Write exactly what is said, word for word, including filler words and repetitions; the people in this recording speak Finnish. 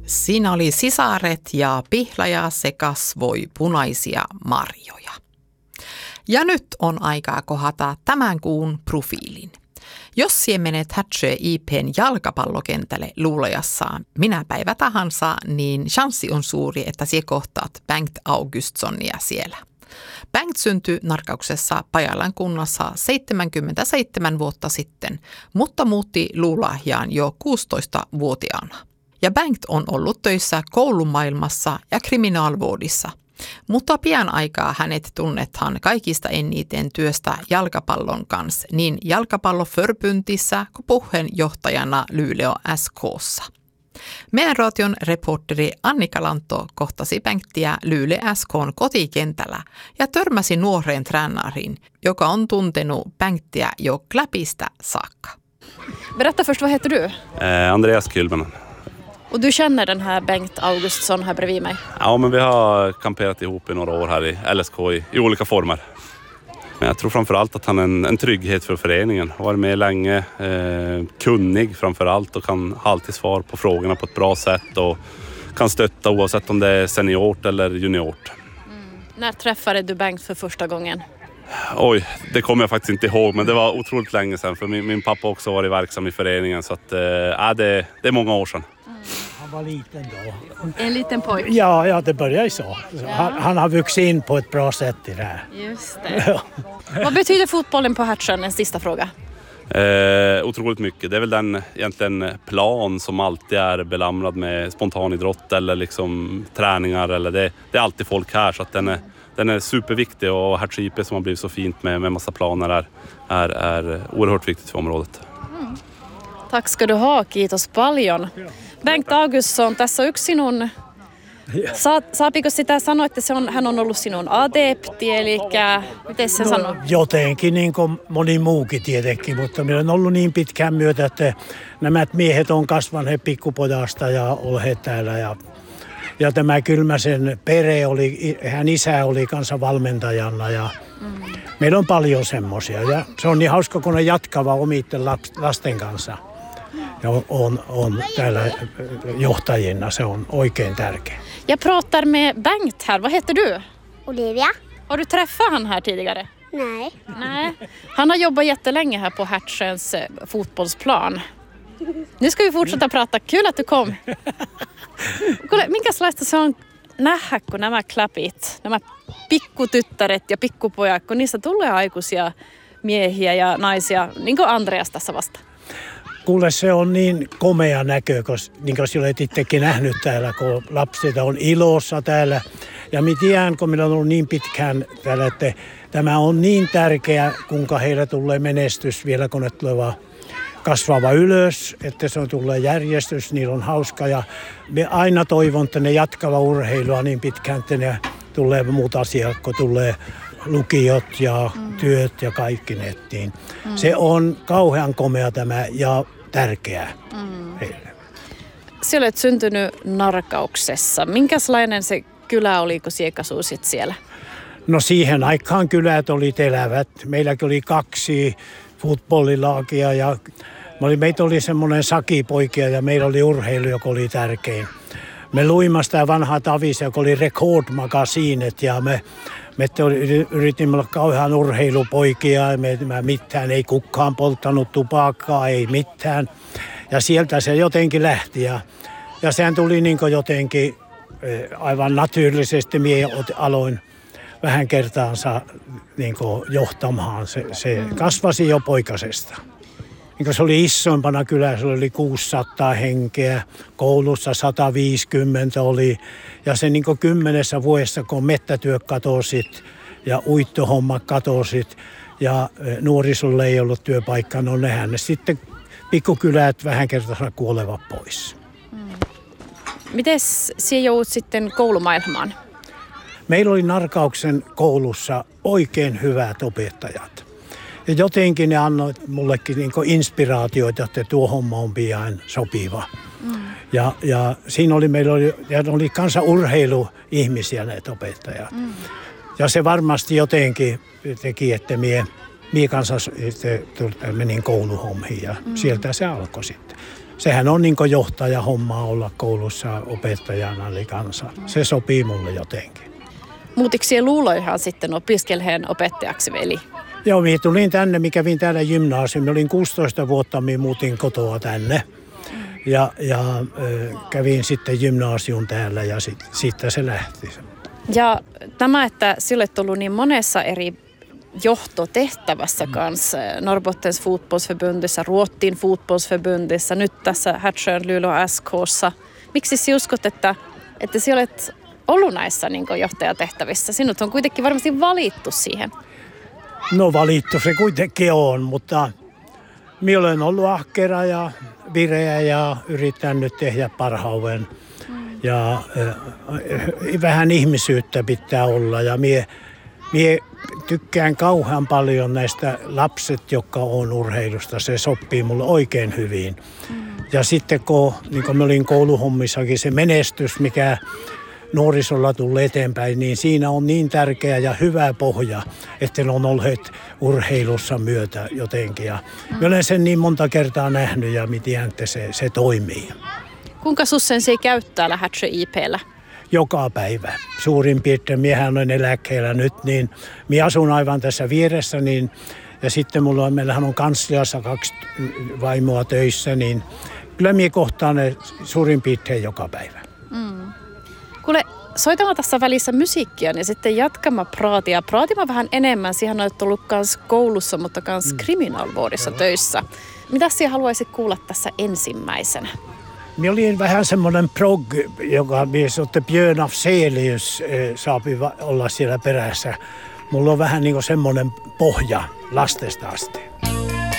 Siinä oli sisaret ja pihlaja se kasvoi punaisia marjoja. Ja nyt on aikaa kohata tämän kuun profiilin. Jos sie menet Hätsjö I P:n jalkapallokentälle Luulajassaan minä päivä tahansa, niin chanssi on suuri, että sie kohtaat Bengt Augustsonia siellä. Bengt syntyi Narkauksessa Pajalan kunnassa seitsemänkymmentäseitsemän vuotta sitten, mutta muutti Luulajaan jo kuusitoistavuotiaana. Ja Bengt on ollut töissä koulumaailmassa ja kriminaalvuodissa. Mutta pian aikaa hänet tunnetaan kaikista eniten työstä jalkapallon kanssa niin jalkapalloförbundissä kuin puheenjohtajana Luleå S K:ssa. Meidän raation reporteri Annika Lantto kohtasi Bengtiä Luleå S K:n kotikentällä ja törmäsi nuoreen tränariin, joka on tuntenut Bengtiä jo Kläpistä saakka. Berätta först, vad heter du? Eh, Andreas Kylmänen. Och du känner den här Bengt Augustsson här bredvid mig? Ja, men vi har kamperat ihop i några år här i L S K i, i olika former. Men jag tror framförallt att han är en, en trygghet för föreningen. Har varit med länge, eh, kunnig framförallt och kan alltid svara på frågorna på ett bra sätt och kan stötta oavsett om det är seniort eller juniort. Mm. När träffade du Bengt för första gången? Oj, det kommer jag faktiskt inte ihåg, men det var otroligt länge sedan för min, min pappa också varit verksam i föreningen så att, eh, det, det är många år sedan. Han var liten då. En liten pojk? Ja, ja det började så. Ja. Han, han har vuxit in på ett bra sätt i det här. Just det. Ja. Vad betyder fotbollen på Hertsön? En sista fråga. Eh, otroligt mycket. Det är väl den egentligen plan som alltid är belamrad med spontanidrott eller liksom träningar. Eller det, det är alltid folk här så att den är, den är superviktig och Hertsjö I P som har blivit så fint med, med massa planer är, är, är oerhört viktigt för området. Mm. Tack ska du ha, kiitos paljon. Bengt Augustsson, tässä on yksi sinun, Sa, saapiko sitä sanoa, että se on, hän on ollut sinun adepti, eli miten se no, sanoo? Jotenkin, niin kuin moni muukin tietenkin, mutta minä olen ollut niin pitkään myötä, että nämä miehet on kasvaneet pikkupojasta ja olleet täällä. Ja, ja tämä Kylmäsen pere, oli, hän isä oli kanssa valmentajana ja mm. meillä on paljon semmoisia. Ja se on niin hauska, kun ne jatkava omitten lasten kanssa. Ja on, on täällä johtajina, se on oikein tärkeä. Jag pratar med Bengt här. Vad heter du? Olivia. Har du träffat han här tidigare? Nej. Nej. Han har jobbat jättelänge här på Hertsjöns fotbollsplan. Nu ska vi fortsätta prata. Kul att du kom. Kuule, minkälaista se on nähdä, kun nämä klapit, nämä pikkutyttäret ja pikkupojat, kun niistä tulee aikuisia miehiä ja naisia, niin kuin Andreas tässä vasta? Kuule, se on niin komea näkö, koska niin kuin olet itsekin nähnyt täällä, kun lapset on ilossa täällä. Ja minä tiedän, kun minä olen ollut niin pitkään täällä, että tämä on niin tärkeä, kuinka heillä tulee menestys vielä, kun ne tulevat kasvava ylös, että se on tulee järjestys, niillä on hauska. Ja minä aina toivon, että ne jatkava urheilua niin pitkään, että ne tulee muut asiat, kun tulee lukiot ja mm. työt ja kaikki nettiin. Mm. Se on kauhean komea tämä ja tärkeää mm. heille. Sinä olet syntynyt Narkauksessa. Minkälainen se kylä oli, kun sinä asuisit siellä? No siihen aikaan kylät oli elävät. Meilläkin oli kaksi futbollilaakia ja meitä oli semmoinen sakipoikia ja meillä oli urheilu, joka oli tärkein. Me luimme sitä vanhaa tavissa, joka oli Rekordmagasiinet ja me, me yritimme olla kauhean urheilupoikia. Me, me mitään, ei kukaan polttanut tupakkaa, ei mitään. Ja sieltä se jotenkin lähti ja, ja sehän tuli niin kuin jotenkin aivan naturisesti. Mie aloin vähän kertaansa niin kuin johtamaan. Se, se kasvasi jo poikasesta. Niin se oli isompana kylässä, se oli kuusisataa henkeä, koulussa sata viisikymmentä oli. Ja se niin kymmenessä vuodessa, kun mettätyöt katosit ja uittohommat katosit ja nuorisolle ei ollut työpaikkaa, no nehän ne sitten pikkukylät vähän kertaa kuolevat pois. Mm. Miten sinä joudut sitten koulumaailmaan? Meillä oli Narkauksen koulussa oikein hyvät opettajat. Ja jotenkin ne annoivat mullekin niin inspiraatioita, että tuo homma on pian sopiva. Mm. Ja, ja siinä oli, meillä oli, ja oli kanssa urheiluihmisiä näitä opettajat. Mm. Ja se varmasti jotenkin teki, että mie, mie kanssa menin kouluhommiin ja mm. sieltä se alkoi sitten. sehän on niin kuin johtajahommaa olla koulussa opettajana eli kanssa. Se sopii mulle jotenkin. Muutiko siellä luuloihan sitten opiskelheen opettajaksi veli? Joo, minä tulin tänne, minä kävin täällä gymnaasium. Olin kuusitoista vuotta, minä muutin kotoa tänne. Ja, ja äh, kävin sitten gymnaasium täällä ja sit, siitä se lähti. Ja tämä, että sinä olet ollut niin monessa eri johtotehtävässä kanssa, Norrbottens fotbollsförbundissa, Ruotsin fotbollsförbundissa, nyt tässä Hertsön Luleå S K:ssa. Miksi sinä uskot, että, että sinä olet ollut näissä niin kuin johtajatehtävissä? Sinut on kuitenkin varmasti valittu siihen. No valittu se kuitenkin on, mutta minä olen ollut ahkera ja vireä ja yritän nyt tehdä parhauden. Ja äh, vähän ihmisyyttä pitää olla ja minä, minä tykkään kauhean paljon näistä lapset, jotka on urheilusta. Se sopii mulle oikein hyvin. Ja sitten kun, niin kun mä olin kouluhommissakin, se menestys, mikä nuorisolla tulee eteenpäin, niin siinä on niin tärkeä ja hyvä pohja, että ne on olleet urheilussa myötä jotenkin. Ja mä olen sen niin monta kertaa nähnyt ja mä tiedän, että se, se toimii. Kuinka sussen se käyttää Hertsö I P:llä? Joka päivä. Suurin piirtein, miehän on eläkkeellä nyt, niin minä asun aivan tässä vieressä, niin, ja sitten mulla on, meillähän on kansliassa kaksi vaimoa töissä, niin kyllä minä kohtaan ne suurin piirtein joka päivä. Mm. Kuule, soitamaan tässä välissä musiikkia, niin sitten jatkamaan praatia. Praatimaan vähän enemmän. Siihen olet ollut myös koulussa, mutta myös mm. kriminalvuodissa töissä. Mitä sinä haluaisit kuulla tässä ensimmäisenä? Minä olin vähän semmoinen prog, joka mies otti Björn Afzelius saapi olla siellä perässä. Mulla on vähän niin kuin semmoinen pohja lastesta asti.